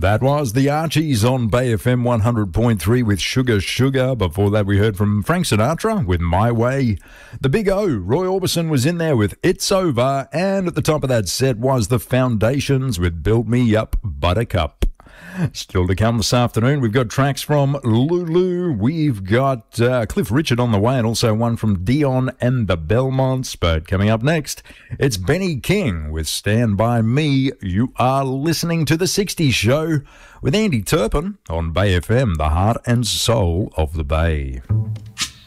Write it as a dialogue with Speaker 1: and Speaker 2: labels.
Speaker 1: That was the Archies on Bay FM 100.3 with Sugar Sugar. Before that, we heard from Frank Sinatra with My Way. The Big O, Roy Orbison, was in there with It's Over. And at the top of that set was The Foundations with Build Me Up, Buttercup. Still to come this afternoon, we've got tracks from Lulu, we've got Cliff Richard on the way, and also one from Dion and the Belmonts. But coming up next, it's Benny King with Stand By Me. You are listening to The 60s Show with Andy Turpin on Bay FM, the heart and soul of the Bay.